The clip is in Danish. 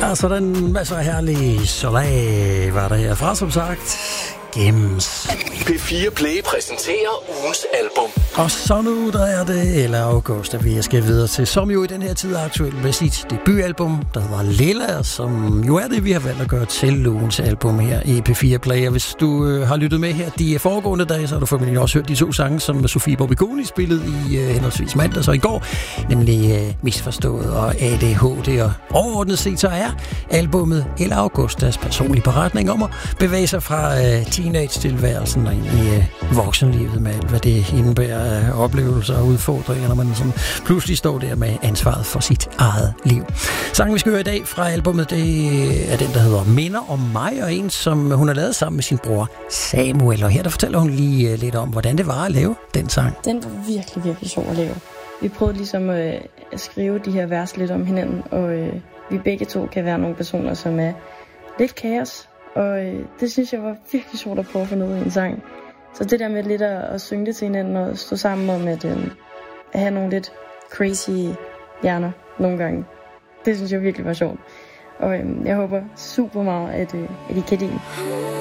Altså den masser af herlige Soleil var der herfra, som sagt. Gems. P4 Play præsenterer ugens album. Og så nu, der er det 11. august, at vi skal videre til, som jo i den her tid er aktuelt med sit debutalbum, der hedder Lilla, som jo er det, vi har valgt at gøre til ugens album her i P4 Play. Og hvis du har lyttet med her de foregående dage, så har du formentlig også hørt de to sange, som Sofie Bobigoni spillede i henholdsvis mandags og i går, nemlig Misforstået og ADHD. Og overordnet set så er albumet 11. august deres personlige beretning om at bevæge sig fra teenage-tilværelsen og ind i voksenlivet med alt, hvad det indebærer af oplevelser og udfordringer, når man sådan pludselig står der med ansvaret for sit eget liv. Sangen, vi skal høre i dag fra albumet, det er den, der hedder Minder om mig, og en, som hun har lavet sammen med sin bror Samuel. Og her der fortæller hun lige lidt om, hvordan det var at lave den sang. Den var virkelig, virkelig sjov at lave. Vi prøvede ligesom at skrive de her vers lidt om hinanden, og vi begge to kan være nogle personer, som er lidt kaos. Og det synes jeg var virkelig sjovt at prøve at få noget i en sang. Så det der med lidt at synge det til hinanden og stå sammen om at have nogle lidt crazy hjerner nogle gange, det synes jeg virkelig var sjovt. Og jeg håber super meget, at I kan lide.